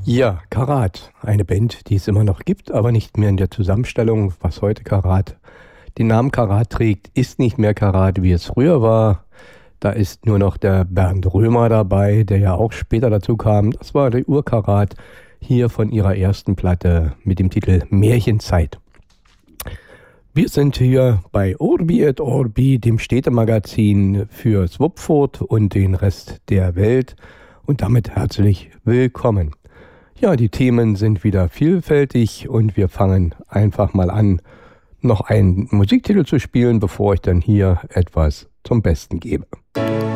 Ja, Karat, eine Band, die es immer noch gibt, aber nicht mehr in der Zusammenstellung, was heute Karat den Namen Karat trägt, ist nicht mehr Karat, wie es früher war. Da ist nur noch der Bernd Römer dabei, der ja auch später dazu kam. Das war der Urkarat hier von ihrer ersten Platte mit dem Titel Märchenzeit. Wir sind hier bei Orbi et Orbi, dem Städtemagazin für Swupfurt und den Rest der Welt. Und damit herzlich willkommen. Ja, die Themen sind wieder vielfältig und wir fangen einfach mal an, noch einen Musiktitel zu spielen, bevor ich dann hier etwas zum Besten gebe.